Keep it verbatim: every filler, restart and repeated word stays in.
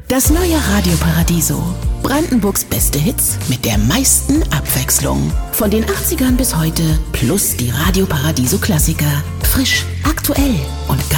Das neue Radio Paradiso. Brandenburgs beste Hits mit der meisten Abwechslung. Von den achtzigern bis heute plus die Radio Paradiso Klassiker. Frisch, aktuell und ganz